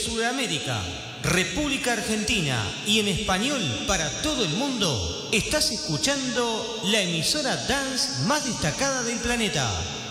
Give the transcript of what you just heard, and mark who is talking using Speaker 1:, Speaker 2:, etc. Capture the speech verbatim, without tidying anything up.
Speaker 1: Sudamérica, República Argentina y en español para todo el mundo, estás escuchando la emisora dance más destacada del planeta.